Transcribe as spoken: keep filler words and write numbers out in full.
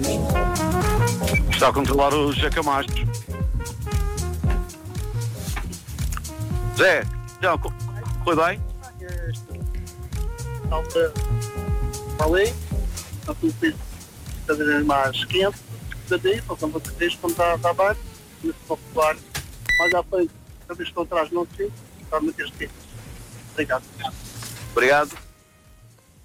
Está a controlar o José Camacho. Zé, já foi bem? Alta, falei, a tudo isso cada vez mais quente, daí, passando a três quando está a baixo, nesse popular, mais à frente, cada vez que estou atrás não sei, está muito quente. Obrigado. Obrigado.